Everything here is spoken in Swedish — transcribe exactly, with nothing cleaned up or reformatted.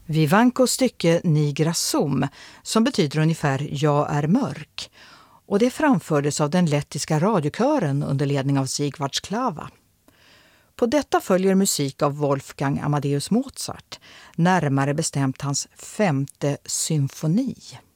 Vivancos stycke Nigra Sum, som betyder ungefär Jag är mörk. Och det framfördes av den lettiska radiokören under ledning av Sigvards Klava. På detta följer musik av Wolfgang Amadeus Mozart, närmare bestämt hans femte symfoni.